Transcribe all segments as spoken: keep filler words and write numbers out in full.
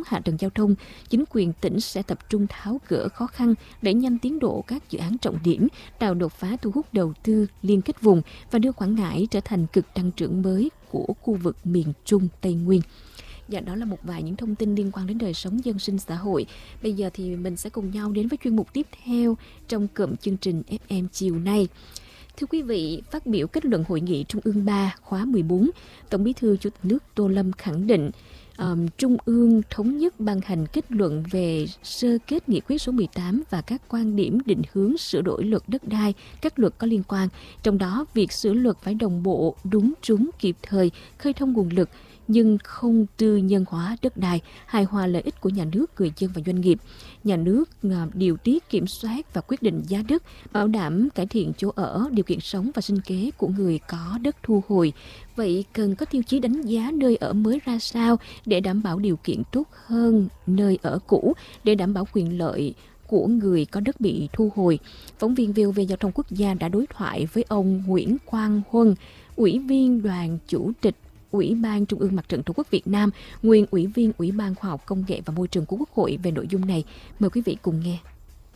hạ tầng giao thông, chính quyền tỉnh sẽ tập trung tháo gỡ khó khăn, đẩy nhanh tiến độ các dự án trọng điểm, tạo đột phá thu hút đầu tư, liên kết vùng và đưa Quảng Ngãi trở thành cực tăng trưởng mới của khu vực miền Trung Tây Nguyên. Dạ, đó là một vài những thông tin liên quan đến đời sống dân sinh xã hội. Bây giờ thì mình sẽ cùng nhau đến với chuyên mục tiếp theo trong cụm chương trình ép em chiều nay. Thưa quý vị, phát biểu kết luận Hội nghị Trung ương ba khóa mười bốn, Tổng Bí thư Chủ tịch nước Tô Lâm khẳng định um, Trung ương thống nhất ban hành kết luận về sơ kết nghị quyết số mười tám và các quan điểm định hướng sửa đổi luật đất đai, các luật có liên quan. Trong đó, việc sửa luật phải đồng bộ, đúng trúng, kịp thời, khơi thông nguồn lực, nhưng không tư nhân hóa đất đai, hài hòa lợi ích của nhà nước, người dân và doanh nghiệp. Nhà nước điều tiết, kiểm soát và quyết định giá đất, bảo đảm cải thiện chỗ ở, điều kiện sống và sinh kế của người có đất thu hồi. Vậy cần có tiêu chí đánh giá nơi ở mới ra sao để đảm bảo điều kiện tốt hơn nơi ở cũ, để đảm bảo quyền lợi của người có đất bị thu hồi? Phóng viên vê o vê Giao thông Quốc gia đã đối thoại với ông Nguyễn Quang Huân, Ủy viên Đoàn Chủ tịch Ủy ban Trung ương Mặt trận Tổ quốc Việt Nam, nguyên Ủy viên Ủy ban Khoa học Công nghệ và Môi trường của Quốc hội về nội dung này. Mời quý vị cùng nghe.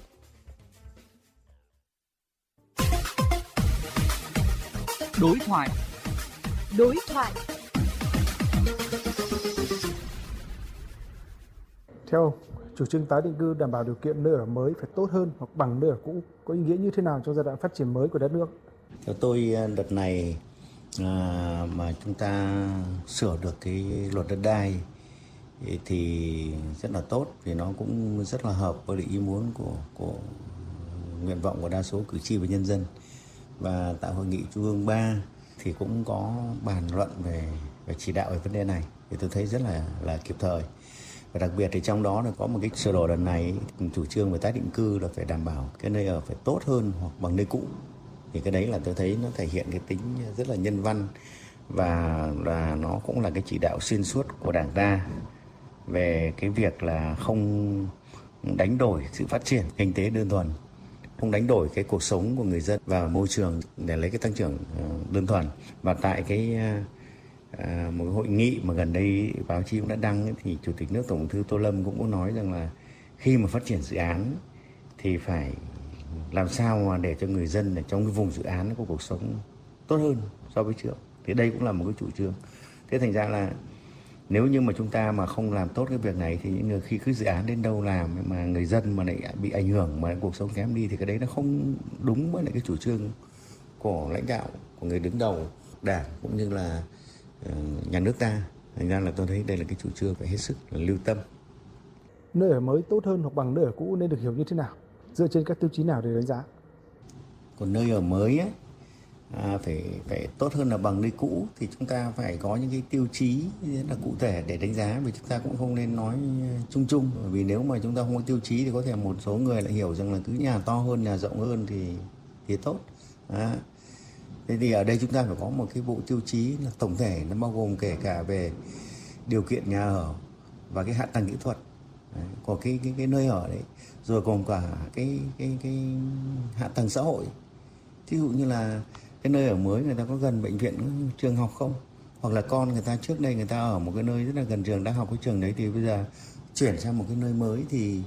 Đối thoại. Đối thoại. Theo ông, chủ trương tái định cư đảm bảo điều kiện nơi ở mới phải tốt hơn hoặc bằng nơi ở cũ có ý nghĩa như thế nào trong giai đoạn phát triển mới của đất nước? Theo tôi, đợt này À, mà chúng ta sửa được cái luật đất đai thì rất là tốt, vì nó cũng rất là hợp với ý muốn của, của nguyện vọng của đa số cử tri và nhân dân. Và tại hội nghị Trung ương ba thì cũng có bàn luận về, về chỉ đạo về vấn đề này, thì tôi thấy rất là, là kịp thời. Và đặc biệt thì trong đó là có một cái sửa đổi lần này, chủ trương về tái định cư là phải đảm bảo cái nơi ở phải tốt hơn hoặc bằng nơi cũ. Thì cái đấy là tôi thấy nó thể hiện cái tính rất là nhân văn, và là nó cũng là cái chỉ đạo xuyên suốt của Đảng ta về cái việc là không đánh đổi sự phát triển kinh tế đơn thuần, không đánh đổi cái cuộc sống của người dân và môi trường để lấy cái tăng trưởng đơn thuần. Và tại cái à, một hội nghị mà gần đây báo chí cũng đã đăng ấy, thì Chủ tịch nước Tổng Bí thư Tô Lâm cũng có nói rằng là khi mà phát triển dự án thì phải làm sao mà để cho người dân ở trong cái vùng dự án có cuộc sống tốt hơn so với trước. Thì đây cũng là một cái chủ trương. Thế thành ra là nếu như mà chúng ta mà không làm tốt cái việc này thì những người khi cứ dự án đến đâu làm mà người dân mà lại bị ảnh hưởng mà cuộc sống kém đi thì cái đấy nó không đúng với lại cái chủ trương của lãnh đạo, của người đứng đầu Đảng cũng như là uh, nhà nước ta. Thành ra là tôi thấy đây là cái chủ trương phải hết sức là lưu tâm. Nơi ở mới tốt hơn hoặc bằng nơi ở cũ nên được hiểu như thế nào? Dựa trên các tiêu chí nào để đánh giá? Còn nơi ở mới ấy, à, phải phải tốt hơn là bằng nơi cũ thì chúng ta phải có những cái tiêu chí rất là cụ thể để đánh giá, vì chúng ta cũng không nên nói chung chung, vì nếu mà chúng ta không có tiêu chí thì có thể một số người lại hiểu rằng là cứ nhà to hơn, nhà rộng hơn thì thì tốt. À, thế thì ở đây chúng ta phải có một cái bộ tiêu chí là tổng thể, nó bao gồm kể cả về điều kiện nhà ở và cái hạ tầng kỹ thuật đấy, của cái cái cái nơi ở đấy, rồi còn cả cái cái cái hạ tầng xã hội. Ví dụ như là cái nơi ở mới người ta có gần bệnh viện, trường học không, hoặc là con người ta trước đây người ta ở một cái nơi rất là gần trường, đã học cái trường đấy thì bây giờ chuyển sang một cái nơi mới thì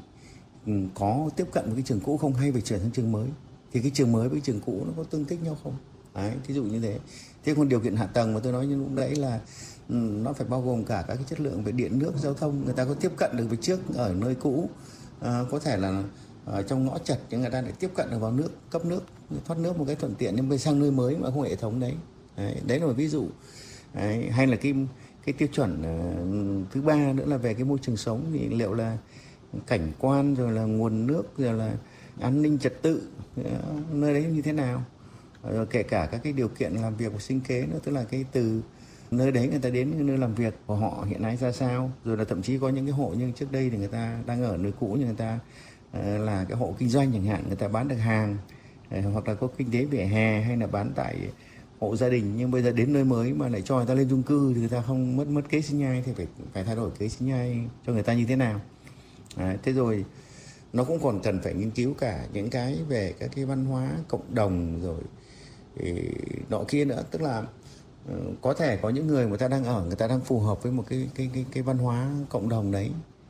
có tiếp cận với cái trường cũ không, hay phải chuyển sang trường mới, thì cái trường mới với trường cũ nó có tương thích nhau không? Đấy, ví dụ như thế. Thế còn điều kiện hạ tầng mà tôi nói như lúc nãy là nó phải bao gồm cả các cái chất lượng về điện nước, giao thông, người ta có tiếp cận được với trước ở nơi cũ, à, có thể là ở trong ngõ chật nhưng người ta lại tiếp cận được vào nước, cấp nước, thoát nước một cái thuận tiện, nhưng về sang nơi mới mà không hệ thống đấy. Đấy, đấy là một ví dụ. Đấy, hay là cái cái tiêu chuẩn uh, thứ ba nữa là về cái môi trường sống, thì liệu là cảnh quan, rồi là nguồn nước, rồi là an ninh trật tự uh, nơi đấy như thế nào, rồi kể cả các cái điều kiện làm việc và sinh kế nữa, tức là cái từ nơi đấy người ta đến nơi làm việc của họ hiện nay ra sao, rồi là thậm chí có những cái hộ nhưng trước đây thì người ta đang ở nơi cũ nhưng người ta uh, là cái hộ kinh doanh chẳng hạn, người ta bán được hàng, uh, hoặc là có kinh tế vỉa hè, hay là bán tại hộ gia đình, nhưng bây giờ đến nơi mới mà lại cho người ta lên chung cư thì người ta không mất mất kế sinh nhai, thì phải phải thay đổi kế sinh nhai cho người ta như thế nào. Đấy, thế rồi nó cũng còn cần phải nghiên cứu cả những cái về các cái văn hóa cộng đồng rồi nọ kia nữa, tức là uh, có thể có những người người ta đang ở, người ta đang phù hợp với một cái cái cái cái văn hóa cộng đồng đấy,